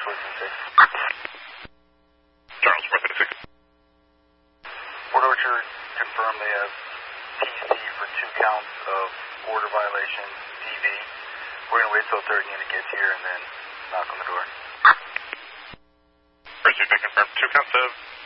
436. Charles 436. Port Orchard confirmed they have PC for 2 counts of order violation, TV. We're going to wait till third unit gets here and then knock on the door. Pursuit, they confirmed 2 counts of